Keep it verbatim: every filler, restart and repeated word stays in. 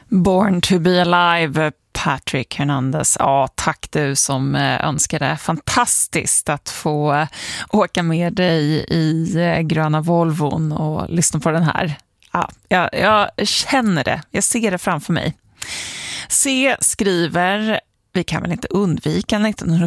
Born to be alive, Patrick Hernandez. Ja, tack du som önskade. Fantastiskt att få åka med dig i gröna Volvon och lyssna på den här. Ja, jag, jag känner det. Jag ser det framför mig. C skriver: vi kan väl inte undvika en